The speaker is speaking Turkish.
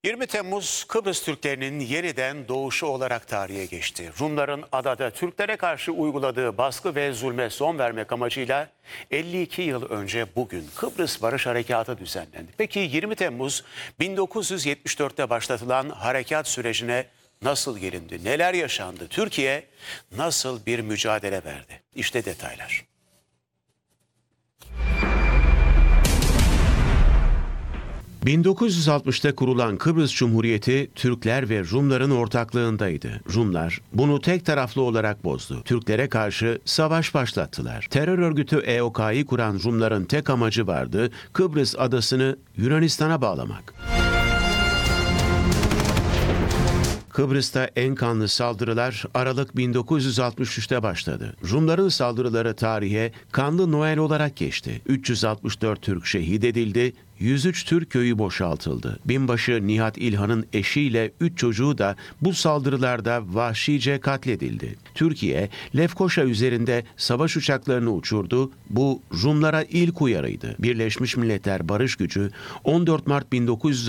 20 Temmuz Kıbrıs Türklerinin yeniden doğuşu olarak tarihe geçti. Rumların adada Türklere karşı uyguladığı baskı ve zulme son vermek amacıyla 52 yıl önce bugün Kıbrıs Barış Harekatı düzenlendi. Peki 20 Temmuz 1974'te başlatılan harekat sürecine nasıl gelindi? Neler yaşandı? Türkiye nasıl bir mücadele verdi? İşte detaylar. ...1960'ta kurulan Kıbrıs Cumhuriyeti Türkler ve Rumların ortaklığındaydı. Rumlar bunu tek taraflı olarak bozdu. Türklere karşı savaş başlattılar. Terör örgütü EOK'yı kuran Rumların tek amacı vardı: Kıbrıs adasını Yunanistan'a bağlamak. Kıbrıs'ta en kanlı saldırılar Aralık 1963'te başladı. Rumların saldırıları tarihe Kanlı Noel olarak geçti. 364 Türk şehit edildi, 103 Türk köyü boşaltıldı. Binbaşı Nihat İlhan'ın eşiyle 3 çocuğu da bu saldırılarda vahşice katledildi. Türkiye, Lefkoşa üzerinde savaş uçaklarını uçurdu. Bu Rumlara ilk uyarıydı. Birleşmiş Milletler Barış Gücü 14 Mart 1960